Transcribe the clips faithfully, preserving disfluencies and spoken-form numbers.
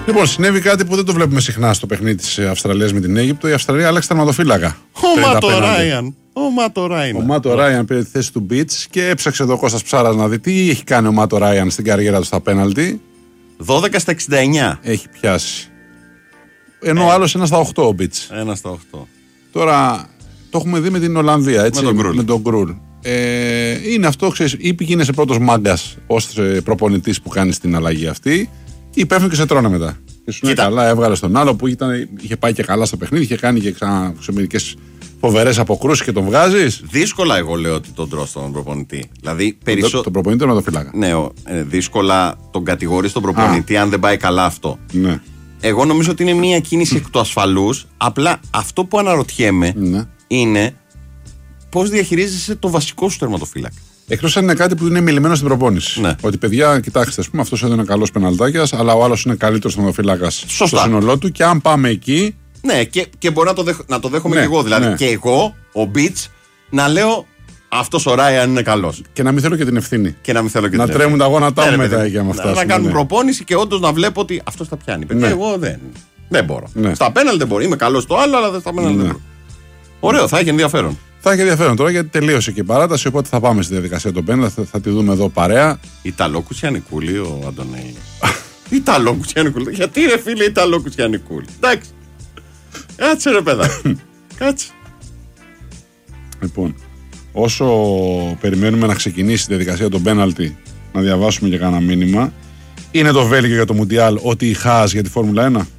Λοιπόν, συνέβη κάτι που δεν το βλέπουμε συχνά στο παιχνίδι της Αυστραλίας με την Αίγυπτο. Η Αυστραλία άλλαξε τερματοφύλακα. Ο Μάτο Ράιαν. Ο Μάτο Ράιαν. Ο Μάτο Ράιαν πήρε τη θέση του Μπιτς και έψαξε εδώ ο Κώστας Ψάρας να δει τι έχει κάνει ο Μάτο Ράιαν στην καριέρα του στα πέναλτι. δώδεκα στα εξήντα εννιά. Έχει πιάσει. Ενώ ο άλλος ένα στα οκτώ ο Μπιτς. Ένα στα οκτώ. Τώρα το έχουμε δει με την Ολλανδία, έτσι. Με τον Γκρουλ. Με τον Γκρουλ. Ε, είναι αυτό, ξέρεις, ή γίνεσαι πρώτος μάγκας ως προπονητής που κάνει την αλλαγή αυτή, ή πέφτουν και σε τρώνε μετά. Και σου είναι καλά, έβγαλε τον άλλο που ήταν, είχε πάει και καλά στο παιχνίδι, είχε κάνει και ξανά σε μερικές φοβερές αποκρούσεις και τον βγάζεις. Δύσκολα, εγώ λέω ότι τον τρως τον προπονητή. Δηλαδή, περισσότερο. Τον, τον προπονητή με το φυλάκα. Ναι, ε, δύσκολα τον κατηγορείς τον προπονητή Α. αν δεν πάει καλά αυτό. Ναι. Εγώ νομίζω ότι είναι μια κίνηση εκ του ασφαλούς. Απλά αυτό που αναρωτιέμαι ναι. είναι πώς διαχειρίζεσαι το βασικό σου τερματοφύλακα. Εκτός αν είναι κάτι που είναι μιλημένο στην προπόνηση. Ναι. Ότι παιδιά, κοιτάξτε, ας πούμε, αυτός εδώ είναι καλός πεναλτάκιας, αλλά ο άλλος είναι καλύτερος τερματοφύλακας στο σύνολό του. Και αν πάμε εκεί. Ναι, και, και μπορώ να το, δέχ, να το δέχομαι ναι, και εγώ. Δηλαδή, ναι. και εγώ, ο Μπιτς, να λέω αυτός ο Ράιαν είναι καλός. Και να μην θέλω και την ευθύνη. Και να μην θέλω και να την τρέμουν τα γόνατά μου μετά για να φτάσουμε. Να, να κάνουν ναι. προπόνηση και όντως να βλέπω ότι αυτός τα πιάνει. Παιδιά, ναι. εγώ δεν, δεν μπορώ. Ναι. Στα πέναλτι δεν μπορώ. Είμαι καλός στο άλλο, αλλά στα πέναλτι ναι. δεν μπορώ. Ωραίο, θα έχει ενδιαφέρον. Θα έχει ενδιαφέρον τώρα γιατί τελείωσε και η παράταση. Οπότε θα πάμε στη διαδικασία των πέναλτι. Θα, θα τη δούμε εδώ παρέα. Ιταλό Κουτσιανικούλη ο Αντωνέλη. Ιταλό Κουτσιανικούλη. Γιατί ρε φίλε Ιταλό Κουτσιανικούλη. Εντάξει. Κάτσε ρε παιδάκι. Κάτσε. Λοιπόν, όσο περιμένουμε να ξεκινήσει η διαδικασία των πέναλτι, να διαβάσουμε και κάνα μήνυμα. Είναι το Βέλγιο για το Μουντιάλ ότι η Χάς για τη Φόρμουλα ένα?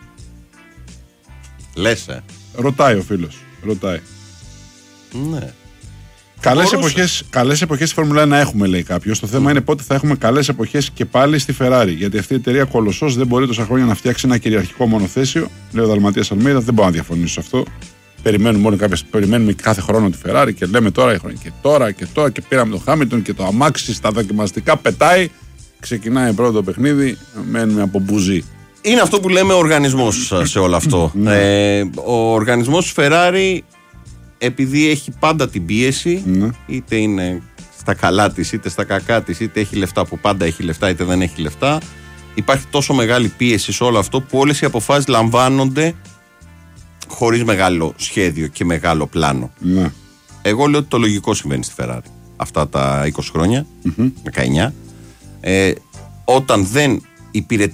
Λες ε. Ρωτάει ο φίλος. Ρωτάει. Ναι. Καλές εποχές, καλές εποχές στη Φόρμουλα ένα έχουμε, λέει κάποιος. Το θέμα mm. είναι πότε θα έχουμε καλές εποχές και πάλι στη Ferrari. Γιατί αυτή η εταιρεία κολοσσός δεν μπορεί τόσα χρόνια να φτιάξει ένα κυριαρχικό μονοθέσιο. Λέει ο Δαλματίας Αλμέιδα, δεν μπορώ να διαφωνήσω σε αυτό. Περιμένουμε όλοι κάποιες, περιμένουμε κάθε χρόνο τη Ferrari και λέμε τώρα και τώρα και τώρα και πήραμε τον Χάμιλτον και το αμάξι στα δοκιμαστικά πετάει. Ξεκινάει πρώτο το παιχνίδι, μένουμε από μπουζί. Είναι αυτό που λέμε ο οργανισμός σε όλο αυτό. ε, ο οργανισμός Ferrari, επειδή έχει πάντα την πίεση, ναι. είτε είναι στα καλά της, είτε στα κακά της, είτε έχει λεφτά που πάντα έχει λεφτά, είτε δεν έχει λεφτά, υπάρχει τόσο μεγάλη πίεση σε όλο αυτό που όλες οι αποφάσεις λαμβάνονται χωρίς μεγάλο σχέδιο και μεγάλο πλάνο. Ναι. Εγώ λέω ότι το λογικό συμβαίνει στη Ferrari αυτά τα είκοσι χρόνια, mm-hmm. δεκαεννιά, ε, όταν δεν υπηρετεί